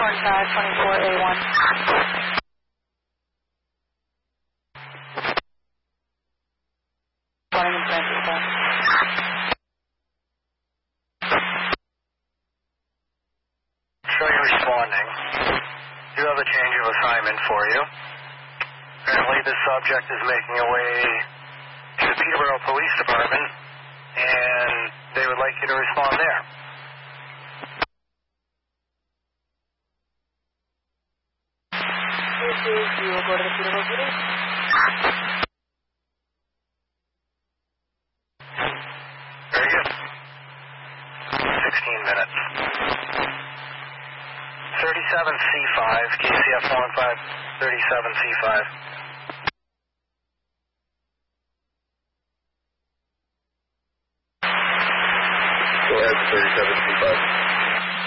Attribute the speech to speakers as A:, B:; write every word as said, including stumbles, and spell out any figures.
A: forty-five twenty-four A one. Running in transit time.
B: Show you responding. Do have a change of assignment for you. Apparently this subject is making a way to the Peterborough Police Department, and they would like you to respond there.
A: This is, you will go to the Peterborough Police.
B: Very good. sixteen minutes. thirty-seven C five, K C F one five, thirty-seven C five.
C: Go ahead, thirty-seven C